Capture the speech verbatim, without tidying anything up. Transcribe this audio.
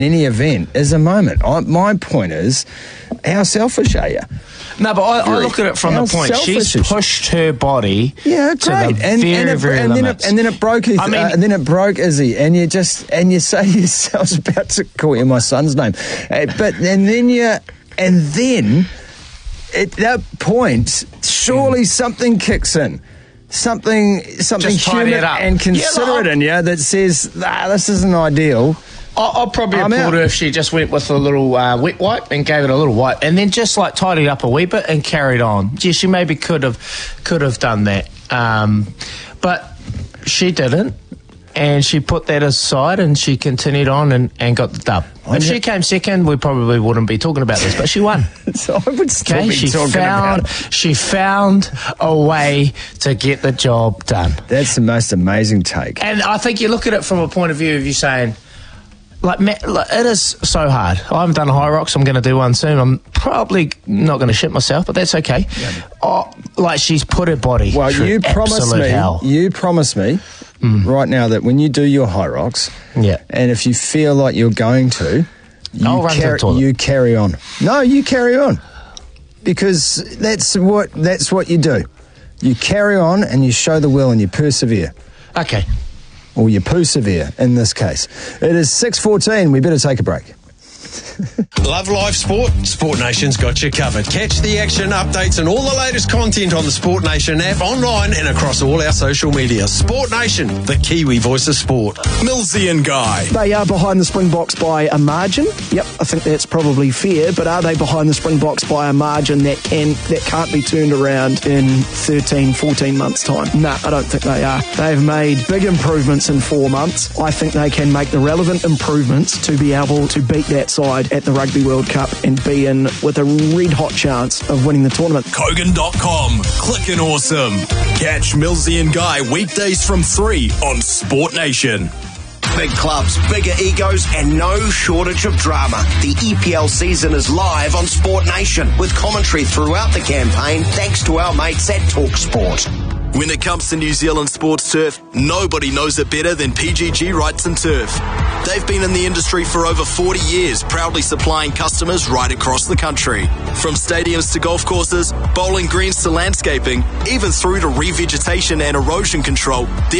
any event is a moment. I, my point is, how selfish are you? No, but I, I look at it from How the point she's pushed her body yeah, to great. the and, very, and it, very and then limits. it, and then it broke. His, I mean, uh, and then it broke Izzy, and you just and you say to yourself, I was about to call you my son's name, uh, but and then you and then at that point, surely mm. something kicks in. Something, something human and considerate yeah, in you that says, ah, this isn't ideal. I'll probably I'm applaud out. her if she just went with a little uh, wet wipe and gave it a little wipe, and then just like tidied up a wee bit and carried on. Yeah, she maybe could have could have done that, um, but she didn't, and she put that aside and she continued on and, and got the dub. I if know. she came second, we probably wouldn't be talking about this, but she won. So I would still okay, be she talking found, about it. She found a way to get the job done. That's the most amazing take. And I think you look at it from a point of view of you saying, like, it is so hard. I haven't done a high rocks. I'm going to do one soon. I'm probably not going to shit myself, but that's okay. Yeah. Oh, like, she's put her body well, through you promise me, hell. You promise me mm. right now that when you do your high rocks, yeah, and if you feel like you're going to, you, I'll run carry, to the toilet. you carry on. No, you carry on, because that's what that's what you do. You carry on and you show the will and you persevere. Okay. Or you persevere, in this case. It is six fourteen. We better take a break. Love live sport? Sport Nation's got you covered. Catch the action, updates and all the latest content on the Sport Nation app, online and across all our social media. Sport Nation, the Kiwi voice of sport. Millsy and Guy. They are behind the Springboks by a margin. Yep, I think that's probably fair, but are they behind the Springboks by a margin that can that can't be turned around in thirteen, fourteen months' time? No, I don't think they are. They've made big improvements in four months. I think they can make the relevant improvements to be able to beat that side at the Rugby World Cup and be in with a red-hot chance of winning the tournament. Kogan dot com. Clickin' awesome. Catch Millsy and Guy weekdays from three on Sport Nation. Big clubs, bigger egos, and no shortage of drama. The E P L season is live on Sport Nation with commentary throughout the campaign thanks to our mates at TalkSport. When it comes to New Zealand sports turf, nobody knows it better than P G G Rights and Turf. They've been in the industry for over forty years, proudly supplying customers right across the country. From stadiums to golf courses, bowling greens to landscaping, even through to revegetation and erosion control,